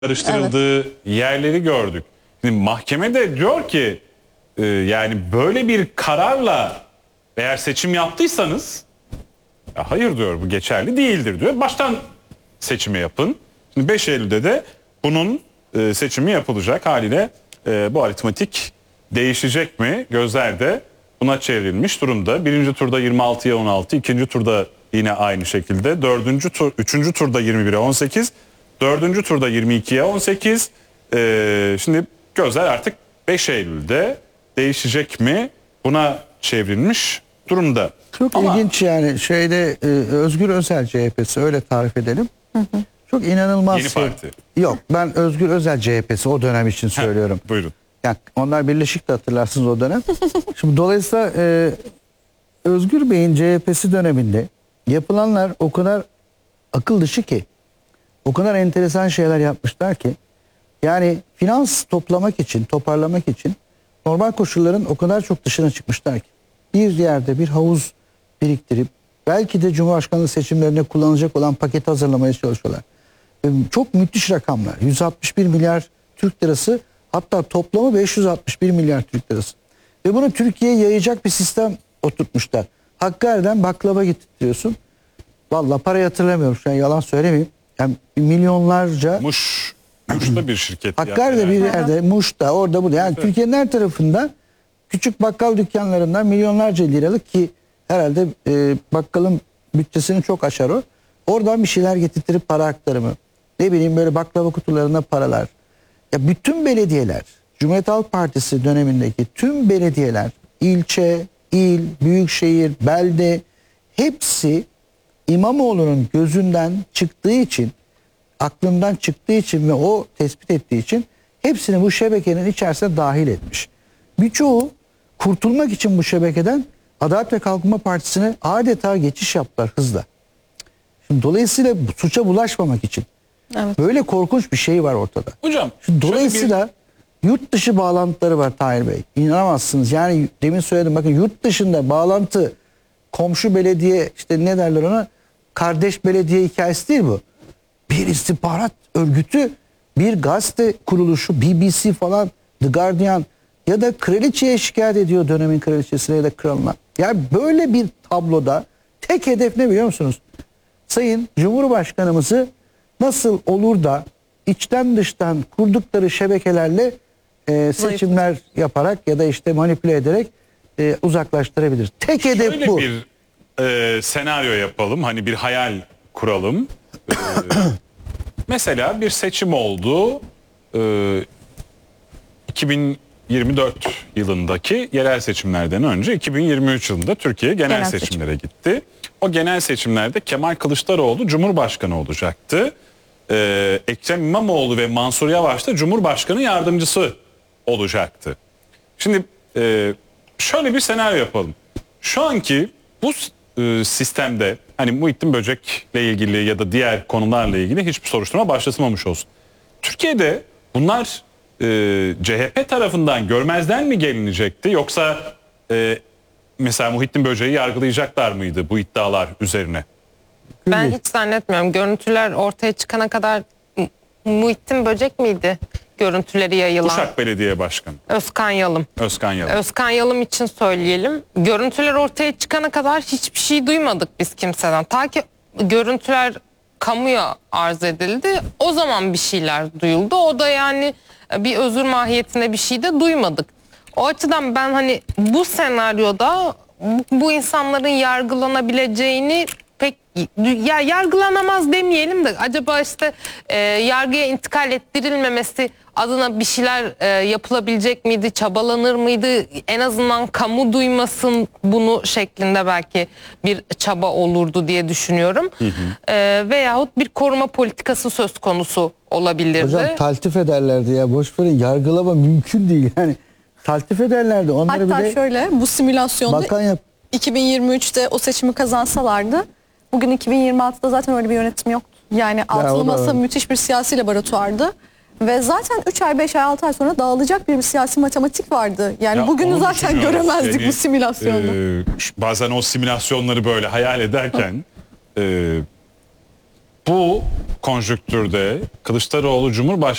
karıştırıldığı yerleri gördük. Şimdi mahkeme de diyor ki yani böyle bir kararla eğer seçim yaptıysanız hayır diyor, bu geçerli değildir diyor. Baştan seçimi yapın. Şimdi 5 Eylül'de de bunun seçimi yapılacak haliyle bu aritmetik değişecek mi? Gözler de buna çevrilmiş durumda. Birinci turda 26'ya 16, ikinci turda yine aynı şekilde. Üçüncü turda 21'e 18, dördüncü turda 22'ye 18. Şimdi gözler artık 5 Eylül'de değişecek mi? Buna çevrilmiş durumda. Çok ilginç yani Özgür Özel CHP'si öyle tarif edelim. Çok inanılmaz. Yeni parti. Yok, ben Özgür Özel CHP'si o dönem için söylüyorum. Buyurun. Yani onlar birleşik de hatırlarsınız o dönem. Şimdi dolayısıyla Özgür Bey'in CHP'si döneminde yapılanlar o kadar akıl dışı ki, o kadar enteresan şeyler yapmışlar ki, yani finans toplamak için, toparlamak için normal koşulların o kadar çok dışına çıkmışlar ki, bir yerde bir havuz biriktirip belki de Cumhurbaşkanlığı seçimlerine kullanılacak olan paketi hazırlamaya çalışıyorlar. Çok müthiş rakamlar. 161 milyar Türk lirası, hatta toplamı 561 milyar Türk lirası. Ve bunu Türkiye'ye yayacak bir sistem oturtmuşlar. Hakkari'den baklava getirtiyorsun. Vallahi parayı hatırlamıyorum, şu an yalan söylemeyeyim. Yani milyonlarca. Muş'ta bir şirket. Hakkari'de bir yerde, Muş'ta, orada burada. Yani evet. Türkiye'nin her tarafında küçük bakkal dükkanlarından milyonlarca liralık, ki herhalde bakkalın bütçesini çok aşar o. Oradan bir şeyler getirtirip para aktarımı. Ne bileyim, böyle baklava kutularına paralar. Ya bütün belediyeler, Cumhuriyet Halk Partisi dönemindeki tüm belediyeler, ilçe, il, büyükşehir, belde, hepsi İmamoğlu'nun gözünden çıktığı için, aklından çıktığı için ve o tespit ettiği için hepsini bu şebekenin içerisine dahil etmiş. Birçoğu kurtulmak için bu şebekeden Adalet ve Kalkınma Partisi'ne adeta geçiş yaptılar hızla. Şimdi dolayısıyla suça bulaşmamak için böyle korkunç bir şey var ortada. Hocam, şimdi dolayısıyla yurt dışı bağlantıları var Tahir Bey. İnanamazsınız. Yani demin söyledim, bakın, yurt dışında bağlantı, komşu belediye, işte ne derler ona, kardeş belediye hikayesi değil bu. Bir istihbarat örgütü, bir gazete kuruluşu, BBC falan, The Guardian ya da kraliçeye şikayet ediyor, dönemin kraliçesine ya da kralına. Yani böyle bir tabloda tek hedef ne biliyor musunuz? Sayın Cumhurbaşkanımızı nasıl olur da içten dıştan kurdukları şebekelerle seçimler yaparak ya da işte manipüle ederek uzaklaştırabilir. Tek hedef şöyle bu. Bir senaryo yapalım, hani bir hayal kuralım. Mesela bir seçim oldu. 2024 yılındaki yerel seçimlerden önce 2023 yılında Türkiye genel seçimlere gitti. O genel seçimlerde Kemal Kılıçdaroğlu Cumhurbaşkanı olacaktı. Ekrem İmamoğlu ve Mansur Yavaş da Cumhurbaşkanı yardımcısı olacaktı. Şimdi şöyle bir senaryo yapalım. Şu anki bu sistemde hani Muhittin Böcek'le ilgili ya da diğer konularla ilgili hiçbir soruşturma başlatılmamış olsun. Türkiye'de bunlar CHP tarafından görmezden mi gelinecekti, yoksa mesela Muhittin Böcek'i yargılayacaklar mıydı bu iddialar üzerine? Ben hiç zannetmiyorum. Görüntüler ortaya çıkana kadar Muhittin Böcek miydi görüntüleri yayılan? Uşak Belediye Başkanı. Özkan Yalım. Özkan Yalım için söyleyelim. Görüntüler ortaya çıkana kadar hiçbir şey duymadık biz kimseden. Ta ki görüntüler kamuya arz edildi. O zaman bir şeyler duyuldu. O da yani bir özür mahiyetinde bir şey de duymadık. O açıdan ben hani bu senaryoda bu insanların yargılanabileceğini pek, ya yargılanamaz demeyelim de, acaba işte yargıya intikal ettirilmemesi adına bir şeyler yapılabilecek miydi, çabalanır mıydı, en azından kamu duymasın bunu şeklinde belki bir çaba olurdu diye düşünüyorum. Veyahut bir koruma politikası söz konusu olabilirdi. Hocam taltif ederlerdi ya, boş verin, yargılama mümkün değil yani. Taltif ederlerdi. Onları hatta bile şöyle, bu simülasyonda 2023'te o seçimi kazansalardı, bugün 2026'da zaten öyle bir yönetim yoktu. Yani altılı masa müthiş bir siyasi laboratuvardı. Ve zaten 3 ay, 5 ay, 6 ay sonra dağılacak bir siyasi matematik vardı. Yani ya bugünü zaten göremezdik yani, bu simülasyonda. Bazen o simülasyonları böyle hayal ederken bu konjüktürde Kılıçdaroğlu Cumhurbaşkanı